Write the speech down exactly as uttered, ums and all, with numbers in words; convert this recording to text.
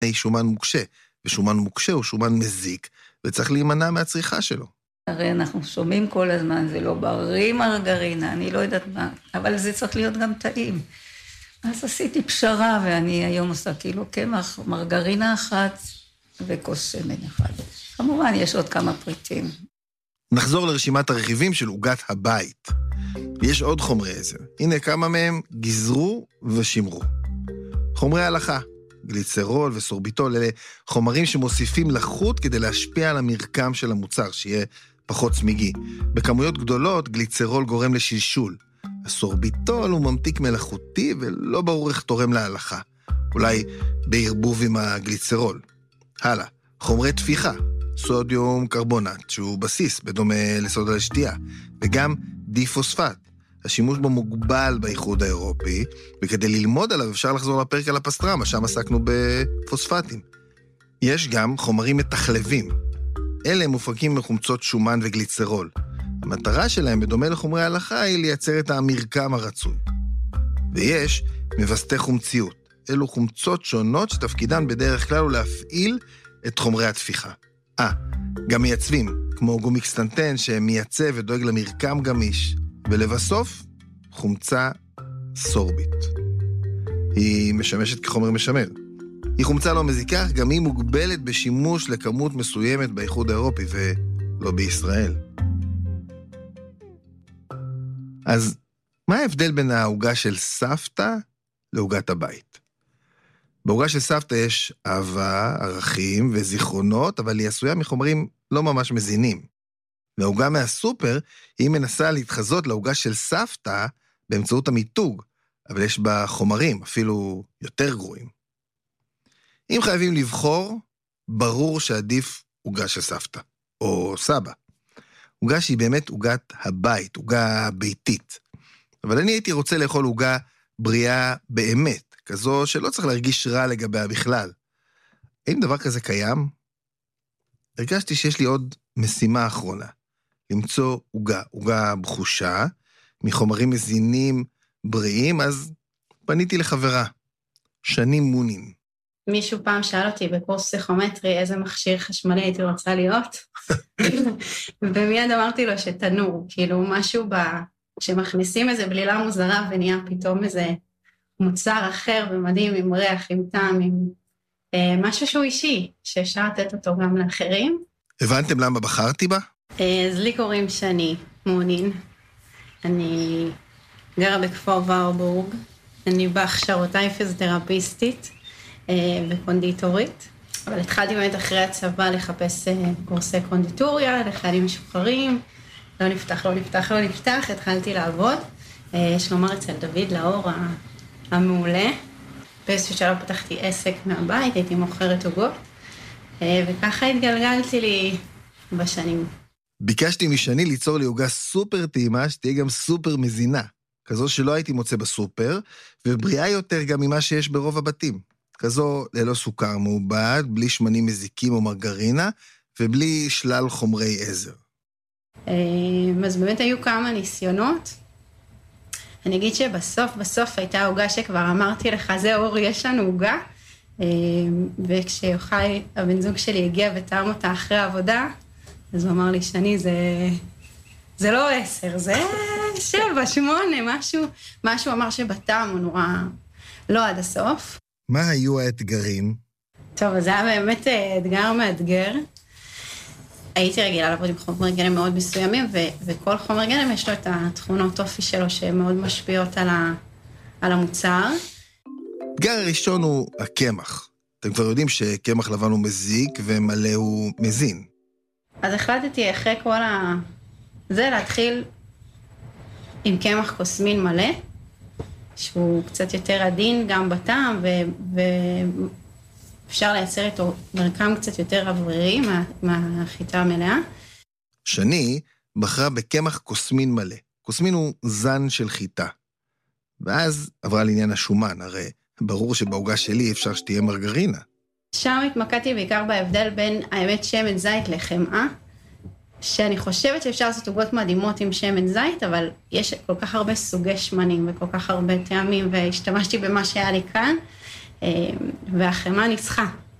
שומן מוקשה, ושומן מוקשה הוא שומן מזיק, וצריך להימנע מהצריכה שלו. הרי אנחנו שומעים כל הזמן, זה לא בריא מרגרינה, אני לא יודעת מה, אבל זה צריך להיות גם טעים. אז עשיתי פשרה, ואני היום עושה כאילו קמח, מרגרינה אחת וכוס שמן אחד. כמובן, יש עוד כמה פריטים. נחזור לרשימת הרכיבים של עוגת הבית. יש עוד חומרי עזר. הנה כמה מהם גזרו ושימרו. חומרי הלכה, גליצרול וסורביטול, אלה חומרים שמוסיפים לחות כדי להשפיע על המרקם של המוצר, שיהיה פחות צמיגי. בכמויות גדולות, גליצרול גורם לשלשול. הסורביטול הוא ממתיק מלאכותי ולא ברור איך תורם להלכה. אולי בערבוב עם הגליצרול. הלאה, חומרי תפיחה. סודיום קרבונט, שהוא בסיס בדומה לסודה לשתייה, וגם דיפוספט. השימוש בו מוגבל באיחוד האירופי, וכדי ללמוד עליו אפשר לחזור לפרק על הפסטרמה, שם עסקנו בפוספטים. יש גם חומרים מתחלבים. אלה מופקים מחומצות שומן וגליצרול. המטרה שלהם, בדומה לחומרי ההלכה, היא לייצר את המרקם הרצוי. ויש מבסטי חומציות. אלו חומצות שונות שתפקידן בדרך כלל הוא להפעיל את חומרי התפיחה. אה, גם מייצבים, כמו גומיקסטנטן שמייצב ודואג למרקם גמיש. ולבסוף, חומצה סורבית. היא משמשת כחומר משמר. היא חומצה לא מזיקה, גם היא מוגבלת בשימוש לכמות מסוימת באיחוד האירופי, ולא בישראל. אז מה ההבדל בין העוגה של סבתא לעוגת הבית? בעוגה של סבתא יש אהבה, ערכים וזיכרונות, אבל היא עשויה מחומרים לא ממש מזינים. והעוגה מהסופר, היא מנסה להתחזות לעוגה של סבתא באמצעות המיתוג, אבל יש בה חומרים, אפילו יותר גרועים. אם חייבים לבחור, ברור שעדיף עוגה של סבתא, או סבא. עוגה שהיא באמת עוגת הבית, עוגה ביתית. אבל אני הייתי רוצה לאכול עוגה בריאה באמת, כזו שלא צריך להרגיש רע לגביה בכלל. האם דבר כזה קיים? הרגשתי שיש לי עוד משימה אחרונה. למצוא עוגה, עוגה בחושה, מחומרים מזינים בריאים, אז פניתי לחברה, שני מונין. מישהו פעם שאל אותי בקורס פסיכומטרי איזה מכשיר חשמלי הייתי רוצה להיות, ומיד אמרתי לו שתנור, כאילו משהו ב... שמכניסים איזה בלילה מוזרה ונהיה פתאום איזה מוצר אחר ומדהים עם ריח, עם טעם, עם אה, משהו שהוא אישי, שאפשר לתת אותו גם לאחרים. הבנתם למה בחרתי בה? אז לי קוראים שני מונין, אני גרה בכפר ורבורג, אני בהכשרותיי פיזיותרפיסטית וקונדיטורית, אבל התחלתי באמת אחרי הצבא לחפש קורסי קונדיטוריה, לחיילים משוחררים, לא נפתח, לא נפתח, לא נפתח, התחלתי לעבוד, יש לומר אצל דוד לאור המעולה, באיזשהו שלב פתחתי עסק מהבית, הייתי מוכרת עוגות, וככה התגלגלתי לי בשנים. ביקשתי משני ליצור לי עוגה סופר טעימה, שתהיה גם סופר מזינה, כזו שלא הייתי מוצא בסופר, ובריאה יותר גם ממה שיש ברוב הבתים. כזו ללא סוכר מעובד, בלי שמנים מזיקים או מרגרינה, ובלי שלל חומרי עזר. אז באמת היו כמה ניסיונות. אני אגיד שבסוף, בסוף הייתה עוגה שכבר אמרתי לך, זה אור, יש לנו עוגה, וכשיוחאי, הבן זוג שלי הגיע וטעם אותה אחרי העבודה, אז הוא אמר לי, שני, זה, זה לא עשר, זה שבע, שמונה, משהו, משהו אמר שבטעם הוא נורא לא עד הסוף. מה היו האתגרים? טוב, אז זה היה באמת אתגר מאתגר. הייתי רגילה לעבוד עם חומר גלם מאוד מסוימים, ו- וכל חומר גלם יש לו את התכונות אופי שלו, שהן מאוד משפיעות על, ה- על המוצר. האתגר הראשון הוא הקמח. אתם כבר יודעים שקמח לבן הוא מזיק, ומלא הוא מזין. אז החלטתי אחרי כל ה... זה להתחיל עם קמח קוסמין מלא, שהוא קצת יותר עדין גם בטעם, ואפשר לייצר איתו מרקם קצת יותר אוורירי מה... מהחיטה המלאה. שני בחרה בקמח קוסמין מלא. קוסמין הוא זן של חיטה. ואז עברה לעניין השומן, הרי ברור שבעוגה שלי אפשר שתהיה מרגרינה. שם התמקדתי בעיקר בהבדל בין האמת שמן זית לחמאה, שאני חושבת שאפשר לעשות עוגות מדהימות עם שמן זית, אבל יש כל כך הרבה סוגי שמנים וכל כך הרבה טעמים, והשתמשתי במה שהיה לי כאן, והחמאה ניסחה.